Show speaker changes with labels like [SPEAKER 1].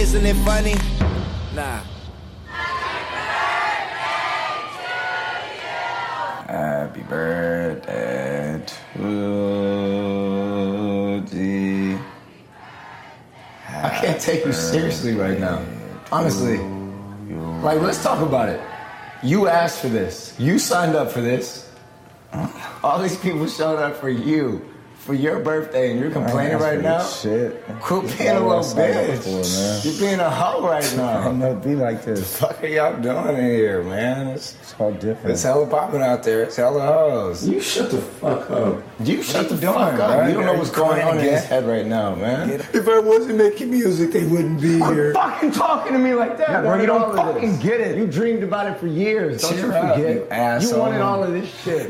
[SPEAKER 1] isn't it funny? Nah.
[SPEAKER 2] Happy birthday to thee.
[SPEAKER 3] I can't take you seriously right now. Honestly. Like, let's talk about it. You asked for this. You signed up for this. All these people showed up for you. For your birthday, and you're complaining right now?
[SPEAKER 2] Shit.
[SPEAKER 3] Quit being a little bitch. You're being a hoe right now.
[SPEAKER 2] I'm gonna be like this.
[SPEAKER 3] What the fuck are y'all doing in here, man?
[SPEAKER 2] It's all different.
[SPEAKER 3] It's hella popping out there. It's hella hoes.
[SPEAKER 2] You shut the fuck up.
[SPEAKER 3] You shut the fuck up.
[SPEAKER 2] Right?
[SPEAKER 3] You don't know what's going on in his head right now, man.
[SPEAKER 2] If I wasn't making music, they wouldn't be here.
[SPEAKER 3] Fucking talking to me like that,
[SPEAKER 2] Yeah,
[SPEAKER 3] bro. You don't
[SPEAKER 2] all of
[SPEAKER 3] fucking get it. You dreamed about it for years. Don't you
[SPEAKER 2] Cheer up,
[SPEAKER 3] forget?
[SPEAKER 2] you asshole.
[SPEAKER 3] You wanted all of this shit.